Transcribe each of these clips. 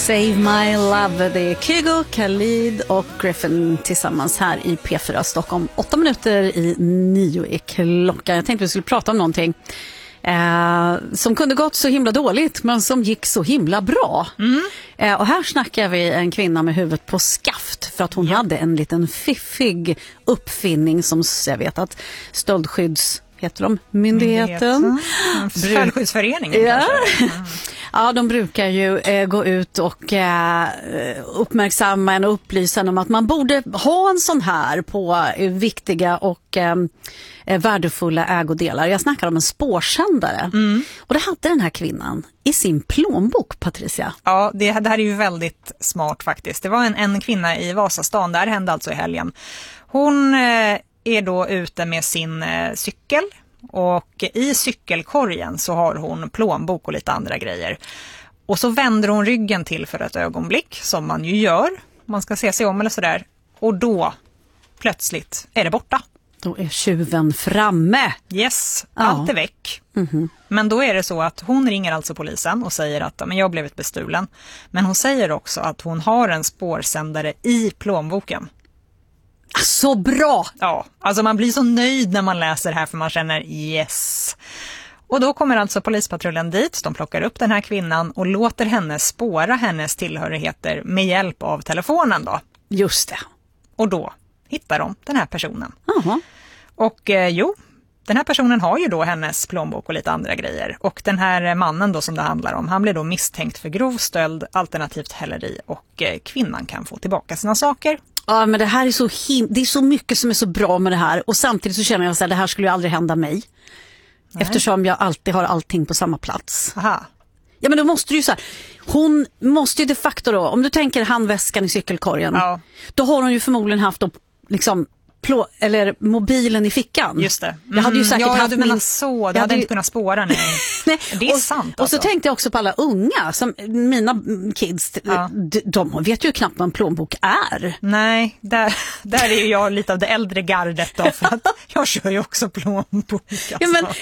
Save My Love, det är Kygo, Khalid och Griffin tillsammans här i P4 Stockholm. 8:08 är klockan. Jag tänkte vi skulle prata om någonting som kunde gått så himla dåligt men som gick så himla bra. Och här snackar vi en kvinna med huvudet på skaft för att hon hade en liten fiffig uppfinning som jag vet att Myndigheten. Stöldskyddsföreningen kanske. Ja, de brukar ju gå ut och uppmärksamma en och upplysa om att man borde ha en sån här på viktiga och värdefulla ägodelar. Jag snackar om en spårsändare. Och det hade den här kvinnan i sin plånbok, Patricia. Ja, det här är ju väldigt smart faktiskt. Det var en kvinna i Vasastan, där hände alltså i helgen. Hon är då ute med sin cykel. Och i cykelkorgen så har hon plånbok och lite andra grejer. Och så vänder hon ryggen till för ett ögonblick, som man ju gör. Man ska se sig om eller sådär. Och då, plötsligt, är det borta. Då är tjuven framme. Yes, allt är väck. Men då är det så att hon ringer alltså polisen och säger att men jag har blivit bestulen. Men hon säger också att hon har en spårsändare i plånboken. Så bra! Ja, alltså man blir så nöjd när man läser det här för man känner yes. Och då kommer alltså polispatrullen dit, de plockar upp den här kvinnan och låter henne spåra hennes tillhörigheter med hjälp av telefonen då. Just det. Och då hittar de den här personen. Aha. Och den här personen har ju då hennes plånbok och lite andra grejer. Och den här mannen då som det handlar om, han blir då misstänkt för grov stöld, alternativt häleri och kvinnan kan få tillbaka sina saker. Ja, men det här är det är så mycket som är så bra med det här. Och samtidigt så känner jag att det här skulle ju aldrig hända mig. Nej. Eftersom jag alltid har allting på samma plats. Aha. Ja, men då måste du ju så här, hon måste ju de facto då, om du tänker handväskan i cykelkorgen, då har hon ju förmodligen haft då, liksom eller mobilen i fickan. Just det. Jag hade ju säkert haft du menar så. Du hade inte kunnat spåra nej. Nej. Det är sant alltså. Och så tänkte jag också på alla unga, som mina kids, de vet ju knappt vad en plånbok är. Nej, där är ju jag lite av det äldre gardet då, för att jag kör ju också plånbok. Alltså. Ja, men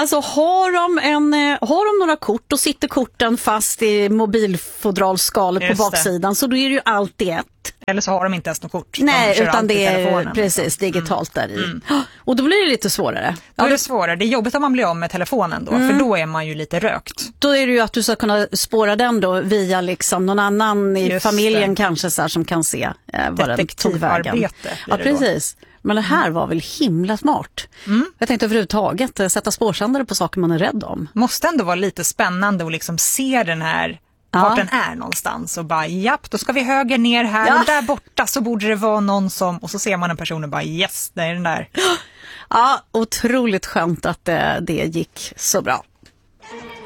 har de några kort och sitter korten fast i mobilfodralskalet på baksidan, så då är det ju alltid ett. Eller så har de inte ens något kort. Nej, utan det är precis digitalt där i. Och då blir det lite svårare. Då är det svårare. Det är jobbigt om man blir av med telefonen då, för då är man ju lite rökt. Då är det ju att du ska kunna spåra den då via liksom någon annan i familjen kanske så här, som kan se vad den tog vägen. Ja, precis. Men det här var väl himla smart. Jag tänkte överhuvudtaget sätta spårsändare på saker man är rädd om. Måste ändå vara lite spännande att liksom se den här vart den är någonstans och bara japp, då ska vi höger ner här och där borta så borde det vara någon som, och så ser man en person och bara yes, det är den där. Ja, otroligt skönt att det gick så bra.